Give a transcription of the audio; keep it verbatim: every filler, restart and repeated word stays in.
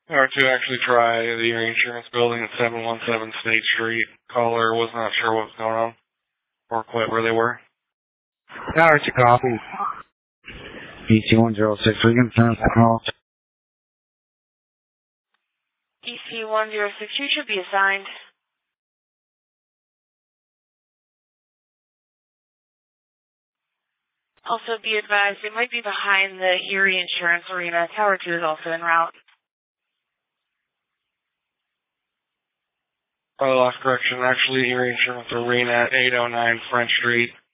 Or to actually try the Erie Insurance Building at seven one seven State Street. Caller was not sure what was going on or quite where they were. Tower to copy. E C one zero six, we can send the call. E C one zero six, you should be assigned. Also be advised, it might be behind the Erie Insurance Arena. Tower two is also en route. Oh, lost correction. Actually, Erie Insurance Arena at eight oh nine French Street.